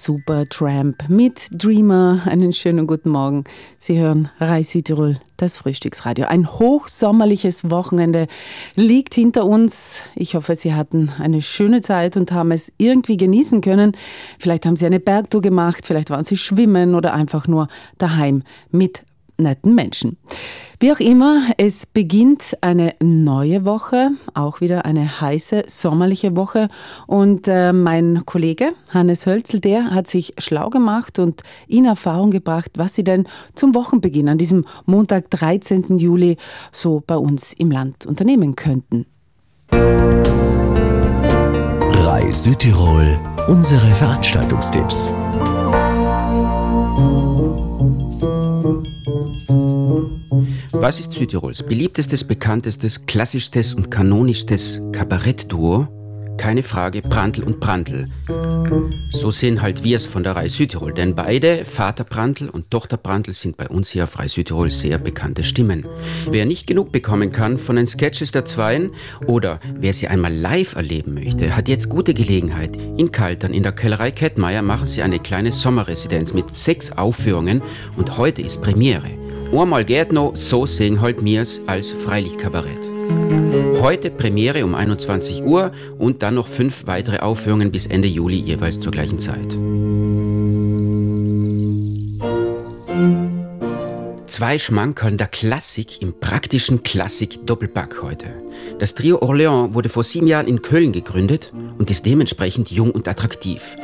Supertramp mit Dreamer. Einen schönen guten Morgen. Sie hören Rai Südtirol, das Frühstücksradio. Ein hochsommerliches Wochenende liegt hinter uns. Ich hoffe, Sie hatten eine schöne Zeit und haben es irgendwie genießen können. Vielleicht haben Sie eine Bergtour gemacht, vielleicht waren Sie schwimmen oder einfach nur daheim mit netten Menschen. Wie auch immer, es beginnt eine neue Woche, auch wieder eine heiße sommerliche Woche. Und mein Kollege Hannes Hölzl, der hat sich schlau gemacht und in Erfahrung gebracht, was Sie denn zum Wochenbeginn an diesem Montag, 13. Juli, so bei uns im Land unternehmen könnten. Rai Südtirol, unsere Veranstaltungstipps. Was ist Südtirols beliebtestes, bekanntestes, klassischstes und kanonischstes Kabarettduo? Keine Frage, Brandl und Brandl. So sehen halt wir es von der Rai Südtirol, denn beide, Vater Brandl und Tochter Brandl, sind bei uns hier auf Rai Südtirol sehr bekannte Stimmen. Wer nicht genug bekommen kann von den Sketches der Zweien oder wer sie einmal live erleben möchte, hat jetzt gute Gelegenheit. In Kaltern, in der Kellerei Kettmeier, machen sie eine kleine Sommerresidenz mit 6 Aufführungen und heute ist Premiere. Einmal geht noch, so sehen halt mir's als Freilichtkabarett. Heute Premiere um 21 Uhr und dann noch 5 weitere Aufführungen bis Ende Juli, jeweils zur gleichen Zeit. 2 Schmankerln der Klassik im praktischen Klassik-Doppelpack heute. Das Trio Orléans wurde vor 7 Jahren in Köln gegründet und ist dementsprechend jung und attraktiv.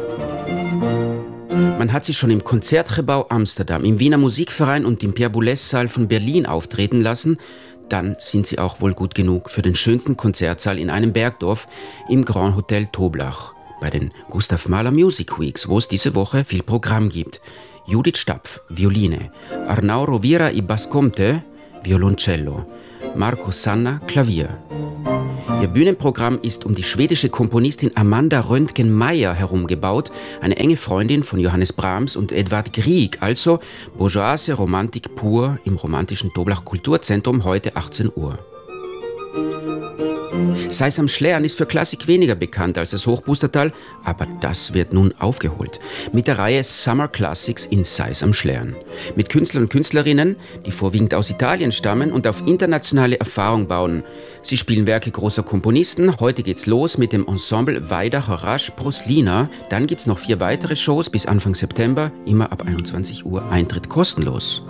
Man hat sie schon im Concertgebouw Amsterdam, im Wiener Musikverein und im Pierre Boulez-Saal von Berlin auftreten lassen. Dann sind sie auch wohl gut genug für den schönsten Konzertsaal in einem Bergdorf im Grand Hotel Toblach bei den Gustav Mahler Music Weeks, wo es diese Woche viel Programm gibt. Judith Stapf, Violine, Arnau Rovira i Bascomte, Violoncello, Marco Sanna, Klavier. Ihr Bühnenprogramm ist um die schwedische Komponistin Amanda Röntgen-Meyer herumgebaut, eine enge Freundin von Johannes Brahms und Edvard Grieg, also Bourgeoise Romantik pur im romantischen Toblach Kulturzentrum, heute 18 Uhr. Seis am Schlern ist für Klassik weniger bekannt als das Hochbustertal, aber das wird nun aufgeholt. Mit der Reihe Summer Classics in Seis am Schlern. Mit Künstlern und Künstlerinnen, die vorwiegend aus Italien stammen und auf internationale Erfahrung bauen. Sie spielen Werke großer Komponisten. Heute geht's los mit dem Ensemble Vaidacher Rasch Bruslina. Dann gibt's noch 4 weitere Shows bis Anfang September, immer ab 21 Uhr, Eintritt kostenlos.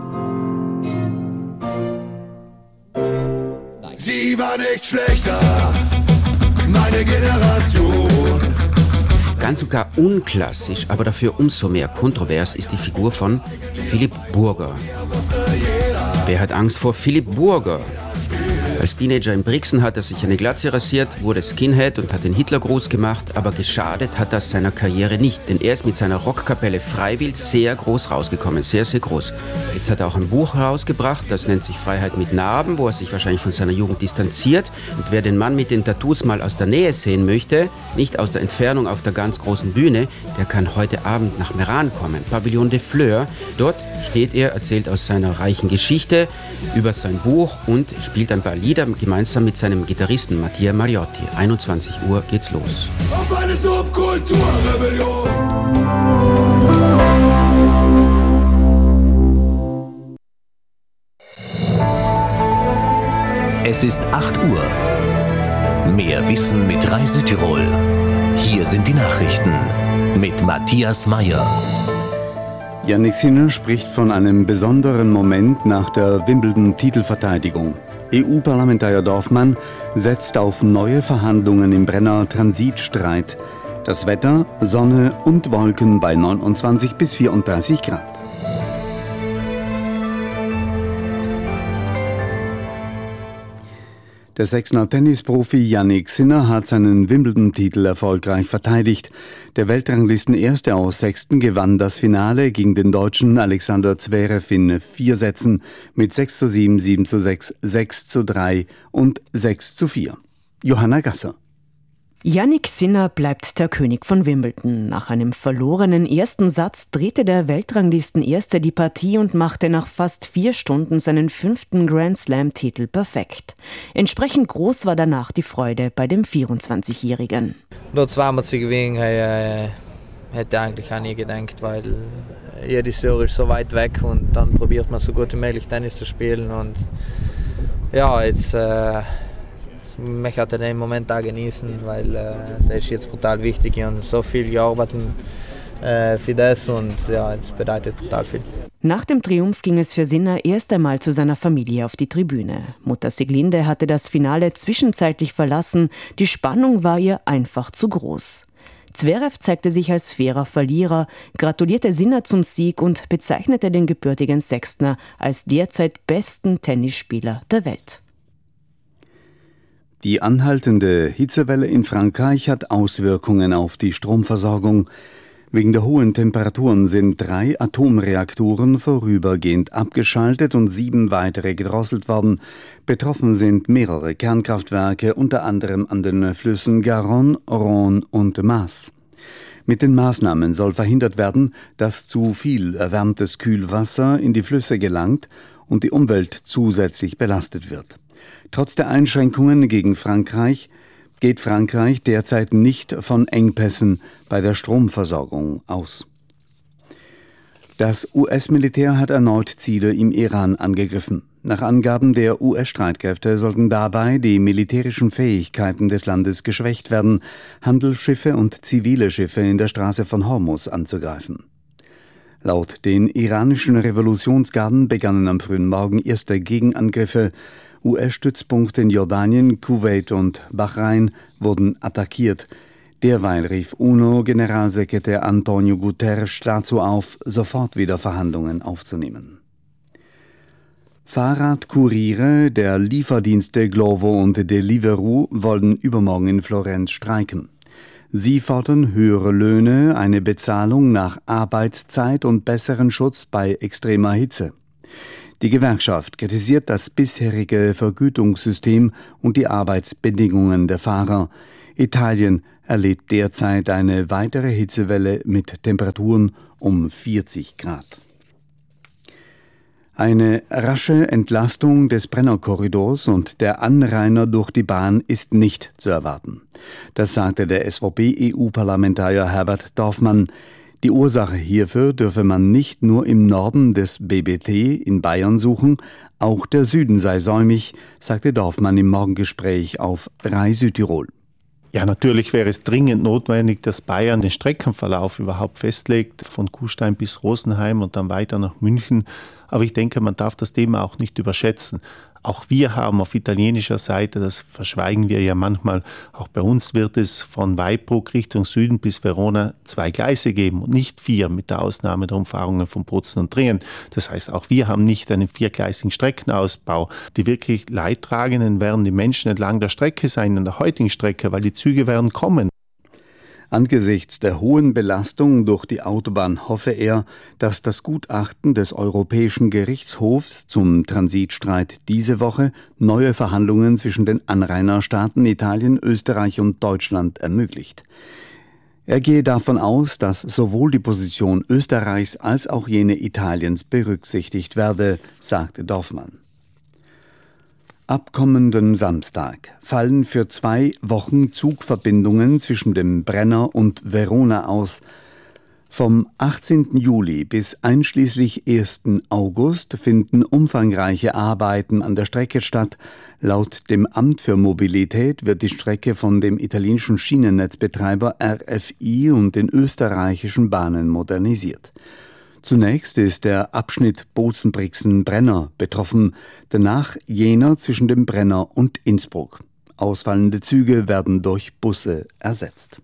Sie war nicht schlechter, meine Generation. Ganz und gar unklassisch, aber dafür umso mehr kontrovers ist die Figur von Philipp Burger. Wer hat Angst vor Philipp Burger? Als Teenager in Brixen hat er sich eine Glatze rasiert, wurde Skinhead und hat den Hitlergruß gemacht, aber geschadet hat das seiner Karriere nicht, denn er ist mit seiner Rockkapelle Freiwild sehr groß rausgekommen, sehr, sehr groß. Jetzt hat er auch ein Buch herausgebracht, das nennt sich Freiheit mit Narben, wo er sich wahrscheinlich von seiner Jugend distanziert. Und wer den Mann mit den Tattoos mal aus der Nähe sehen möchte, nicht aus der Entfernung auf der ganz großen Bühne, der kann heute Abend nach Meran kommen, Pavillon des Fleurs. Dort steht er, erzählt aus seiner reichen Geschichte über sein Buch und spielt ein paar Lieder gemeinsam mit seinem Gitarristen Mattia Mariotti. 21 Uhr geht's los. Auf eine Subkulturrebellion. Es ist 8 Uhr. Mehr Wissen mit Rai Südtirol. Hier sind die Nachrichten mit Matthias Meyer. Jannik Sinner spricht von einem besonderen Moment nach der Wimbledon-Titelverteidigung. EU-Parlamentarier Dorfmann setzt auf neue Verhandlungen im Brenner Transitstreit. Das Wetter, Sonne und Wolken bei 29 bis 34 Grad. Der Sechsner Tennisprofi Jannik Sinner hat seinen Wimbledon-Titel erfolgreich verteidigt. Der Weltranglisten-Erste aus Sechsten gewann das Finale gegen den Deutschen Alexander Zverev in 4 Sätzen mit 6:7, 7:6, 6:3 und 6:4. Johanna Gasser. Jannik Sinner bleibt der König von Wimbledon. Nach einem verlorenen ersten Satz drehte der Weltranglisten-Erste die Partie und machte nach fast 4 Stunden seinen 5. Grand-Slam-Titel perfekt. Entsprechend groß war danach die Freude bei dem 24-Jährigen. Door 2 matchen gewinnen, hätte eigentlich auch nie gedacht, weil jedes Jahr ist so weit weg und dann probiert man so gut wie möglich Tennis zu spielen und ja, jetzt möchte ich den Moment auch genießen, weil es ist jetzt brutal wichtig und so viel gearbeitet für das und ja, es bedeutet brutal viel. Nach dem Triumph ging es für Sinner erst einmal zu seiner Familie auf die Tribüne. Mutter Siglinde hatte das Finale zwischenzeitlich verlassen, die Spannung war ihr einfach zu groß. Zverev zeigte sich als fairer Verlierer, gratulierte Sinner zum Sieg und bezeichnete den gebürtigen Sechstner als derzeit besten Tennisspieler der Welt. Die anhaltende Hitzewelle in Frankreich hat Auswirkungen auf die Stromversorgung. Wegen der hohen Temperaturen sind 3 Atomreaktoren vorübergehend abgeschaltet und 7 weitere gedrosselt worden. Betroffen sind mehrere Kernkraftwerke, unter anderem an den Flüssen Garonne, Rhône und Maas. Mit den Maßnahmen soll verhindert werden, dass zu viel erwärmtes Kühlwasser in die Flüsse gelangt und die Umwelt zusätzlich belastet wird. Trotz der Einschränkungen geht Frankreich derzeit nicht von Engpässen bei der Stromversorgung aus. Das US-Militär hat erneut Ziele im Iran angegriffen. Nach Angaben der US-Streitkräfte sollten dabei die militärischen Fähigkeiten des Landes geschwächt werden, Handelsschiffe und zivile Schiffe in der Straße von Hormuz anzugreifen. Laut den iranischen Revolutionsgarden begannen am frühen Morgen erste Gegenangriffe. US-Stützpunkte in Jordanien, Kuwait und Bahrain wurden attackiert. Derweil rief UNO-Generalsekretär Antonio Guterres dazu auf, sofort wieder Verhandlungen aufzunehmen. Fahrradkuriere der Lieferdienste Glovo und Deliveroo wollen übermorgen in Florenz streiken. Sie fordern höhere Löhne, eine Bezahlung nach Arbeitszeit und besseren Schutz bei extremer Hitze. Die Gewerkschaft kritisiert das bisherige Vergütungssystem und die Arbeitsbedingungen der Fahrer. Italien erlebt derzeit eine weitere Hitzewelle mit Temperaturen um 40 Grad. Eine rasche Entlastung des Brennerkorridors und der Anrainer durch die Bahn ist nicht zu erwarten. Das sagte der SVP-EU-Parlamentarier Herbert Dorfmann. Die Ursache hierfür dürfe man nicht nur im Norden des BBT in Bayern suchen, auch der Süden sei säumig, sagte Dorfmann im Morgengespräch auf Rai Südtirol. Ja, natürlich wäre es dringend notwendig, dass Bayern den Streckenverlauf überhaupt festlegt, von Kufstein bis Rosenheim und dann weiter nach München. Aber ich denke, man darf das Thema auch nicht überschätzen. Auch wir haben auf italienischer Seite, das verschweigen wir ja manchmal, auch bei uns wird es von Weibruck Richtung Süden bis Verona 2 Gleise geben und nicht 4 mit der Ausnahme der Umfahrungen von Bozen und Trien. Das heißt, auch wir haben nicht einen 4-gleisigen Streckenausbau. Die wirklich Leidtragenden werden die Menschen entlang der Strecke sein, an der heutigen Strecke, weil die Züge werden kommen. Angesichts der hohen Belastung durch die Autobahn hoffe er, dass das Gutachten des Europäischen Gerichtshofs zum Transitstreit diese Woche neue Verhandlungen zwischen den Anrainerstaaten Italien, Österreich und Deutschland ermöglicht. Er gehe davon aus, dass sowohl die Position Österreichs als auch jene Italiens berücksichtigt werde, sagte Dorfmann. Ab kommenden Samstag fallen für 2 Wochen Zugverbindungen zwischen dem Brenner und Verona aus. Vom 18. Juli bis einschließlich 1. August finden umfangreiche Arbeiten an der Strecke statt. Laut dem Amt für Mobilität wird die Strecke von dem italienischen Schienennetzbetreiber RFI und den österreichischen Bahnen modernisiert. Zunächst ist der Abschnitt Bozen-Brixen-Brenner betroffen, danach jener zwischen dem Brenner und Innsbruck. Ausfallende Züge werden durch Busse ersetzt.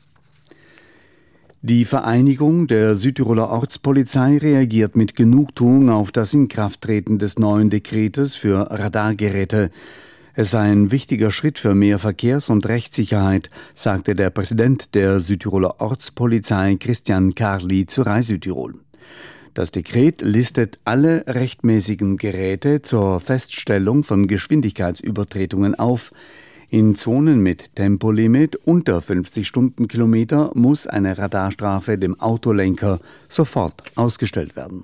Die Vereinigung der Südtiroler Ortspolizei reagiert mit Genugtuung auf das Inkrafttreten des neuen Dekretes für Radargeräte. Es sei ein wichtiger Schritt für mehr Verkehrs- und Rechtssicherheit, sagte der Präsident der Südtiroler Ortspolizei Christian Karli zu Rai Südtirol. Das Dekret listet alle rechtmäßigen Geräte zur Feststellung von Geschwindigkeitsübertretungen auf. In Zonen mit Tempolimit unter 50 Stundenkilometer muss eine Radarstrafe dem Autolenker sofort ausgestellt werden.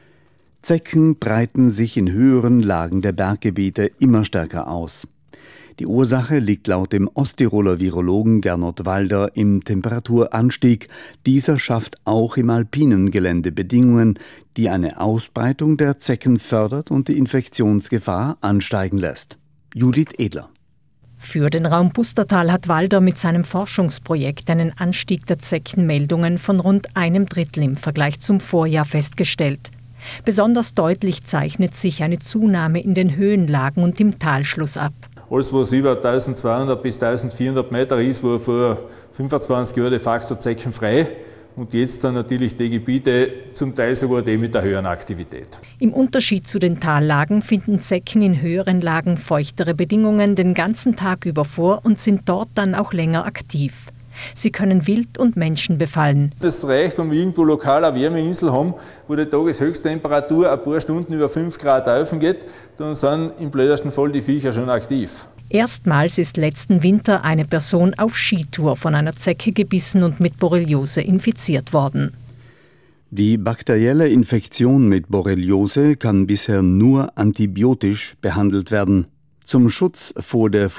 Zecken breiten sich in höheren Lagen der Berggebiete immer stärker aus. Die Ursache liegt laut dem Osttiroler Virologen Gernot Walder im Temperaturanstieg. Dieser schafft auch im alpinen Gelände Bedingungen, die eine Ausbreitung der Zecken fördert und die Infektionsgefahr ansteigen lässt. Judith Edler. Für den Raum Pustertal hat Walder mit seinem Forschungsprojekt einen Anstieg der Zeckenmeldungen von rund 1/3 im Vergleich zum Vorjahr festgestellt. Besonders deutlich zeichnet sich eine Zunahme in den Höhenlagen und im Talschluss ab. Alles, was über 1200 bis 1400 Meter ist, war vor 25 Jahren de facto zeckenfrei. Und jetzt sind natürlich die Gebiete zum Teil sogar die mit der höheren Aktivität. Im Unterschied zu den Tallagen finden Zecken in höheren Lagen feuchtere Bedingungen den ganzen Tag über vor und sind dort dann auch länger aktiv. Sie können Wild und Menschen befallen. Das reicht, wenn wir irgendwo lokal eine Wärmeinsel haben, wo die Tageshöchsttemperatur ein paar Stunden über 5 Grad aufen geht, dann sind im blödesten Fall die Viecher schon aktiv. Erstmals ist letzten Winter eine Person auf Skitour von einer Zecke gebissen und mit Borreliose infiziert worden. Die bakterielle Infektion mit Borreliose kann bisher nur antibiotisch behandelt werden. Zum Schutz vor der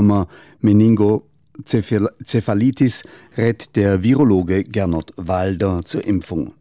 Frühsommer-Meningocephalitis rät der Virologe Gernot Walder zur Impfung.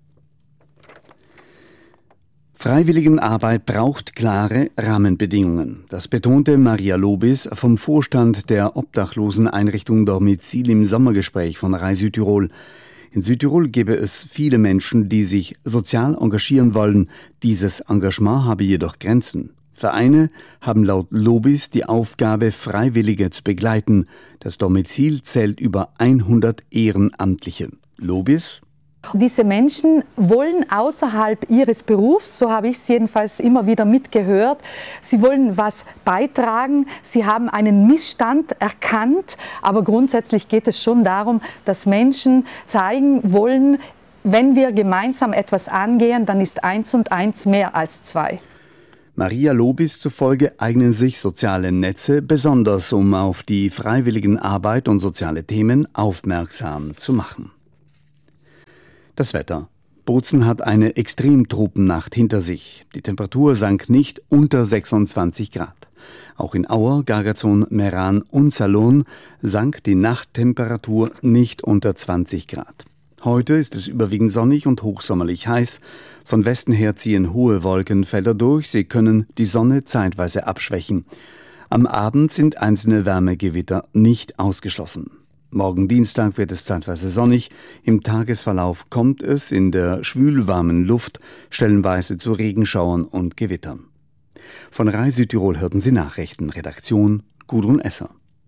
Freiwilligenarbeit braucht klare Rahmenbedingungen. Das betonte Maria Lobis vom Vorstand der Obdachloseneinrichtung Domizil im Sommergespräch von RAI Südtirol. In Südtirol gäbe es viele Menschen, die sich sozial engagieren wollen. Dieses Engagement habe jedoch Grenzen. Vereine haben laut Lobis die Aufgabe, Freiwillige zu begleiten. Das Domizil zählt über 100 Ehrenamtliche. Lobis: Diese Menschen wollen außerhalb ihres Berufs, so habe ich es jedenfalls immer wieder mitgehört, sie wollen was beitragen, sie haben einen Missstand erkannt, aber grundsätzlich geht es schon darum, dass Menschen zeigen wollen, wenn wir gemeinsam etwas angehen, dann ist 1 und 1 mehr als 2. Maria Lobis zufolge eignen sich soziale Netze besonders, um auf die Freiwilligenarbeit und soziale Themen aufmerksam zu machen. Das Wetter. Bozen hat eine Extremtropennacht hinter sich. Die Temperatur sank nicht unter 26 Grad. Auch in Auer, Gargazon, Meran und Salon sank die Nachttemperatur nicht unter 20 Grad. Heute ist es überwiegend sonnig und hochsommerlich heiß. Von Westen her ziehen hohe Wolkenfelder durch. Sie können die Sonne zeitweise abschwächen. Am Abend sind einzelne Wärmegewitter nicht ausgeschlossen. Morgen Dienstag wird es zeitweise sonnig. Im Tagesverlauf kommt es in der schwülwarmen Luft stellenweise zu Regenschauern und Gewittern. Von RAI Südtirol hörten Sie Nachrichten. Redaktion Gudrun Esser.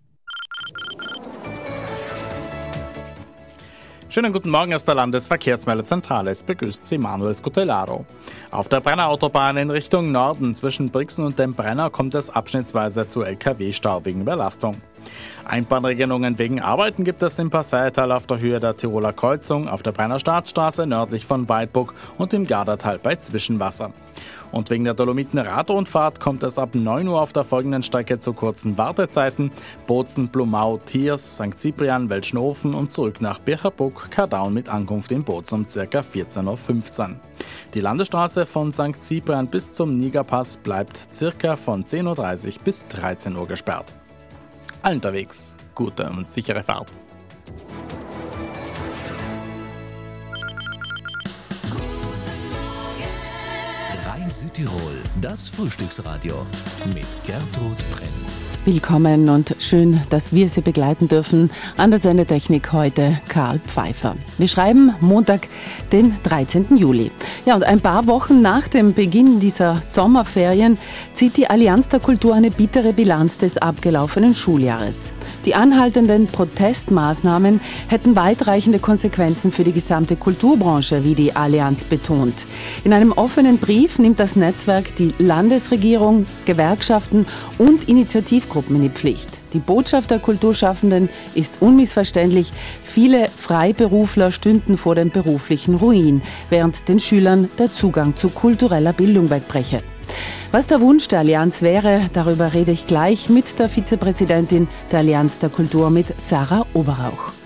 Schönen guten Morgen aus der Landesverkehrsmeldezentrale. Es begrüßt Sie Manuel Scutellaro. Auf der Brennerautobahn in Richtung Norden zwischen Brixen und dem Brenner kommt es abschnittsweise zu LKW-Stau wegen Belastung. Einbahnregelungen wegen Arbeiten gibt es im Passaital auf der Höhe der Tiroler Kreuzung, auf der Brenner Staatsstraße nördlich von Weidburg und im Gardatal bei Zwischenwasser. Und wegen der Dolomiten-Radrundfahrt kommt es ab 9 Uhr auf der folgenden Strecke zu kurzen Wartezeiten: Bozen, Blumau, Tiers, St. Cyprian, Welschnofen und zurück nach Bircherbuck, Kardaun mit Ankunft in Bozen um ca. 14.15 Uhr. Die Landesstraße von St. Cyprian bis zum Nigerpass bleibt ca. von 10.30 Uhr bis 13 Uhr gesperrt. Allen unterwegs gute und sichere Fahrt. RAI Südtirol, das Frühstücksradio mit Gertrud Brenn. Willkommen und schön, dass wir Sie begleiten dürfen. An der Sendetechnik heute Karl Pfeiffer. Wir schreiben Montag, den 13. Juli. Ja, und ein paar Wochen nach dem Beginn dieser Sommerferien zieht die Allianz der Kultur eine bittere Bilanz des abgelaufenen Schuljahres. Die anhaltenden Protestmaßnahmen hätten weitreichende Konsequenzen für die gesamte Kulturbranche, wie die Allianz betont. In einem offenen Brief nimmt das Netzwerk die Landesregierung, Gewerkschaften und Initiativgruppen in die Pflicht. Die Botschaft der Kulturschaffenden ist unmissverständlich. Viele Freiberufler stünden vor dem beruflichen Ruin, während den Schülern der Zugang zu kultureller Bildung wegbreche. Was der Wunsch der Allianz wäre, darüber rede ich gleich mit der Vizepräsidentin der Allianz der Kultur, mit Sarah Oberrauch.